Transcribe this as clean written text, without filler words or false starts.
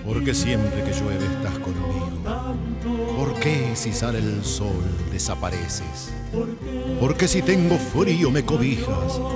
Porque siempre que llueve estás conmigo. ¿Por qué si sale el sol desapareces? Porque si tengo frío me cobijas.